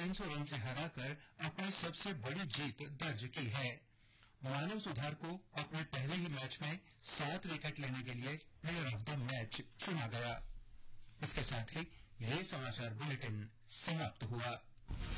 300 run से हराकर अपनी सबसे बड़ी जीत दर्ज की है। मानव सुधार को अपने पहले ही मैच में 7 विकेट लेने के लिए प्लेयर ऑफ द मैच चुना गया। इसके साथ ही ये समाचार बुलेटिन समाप्त हुआ।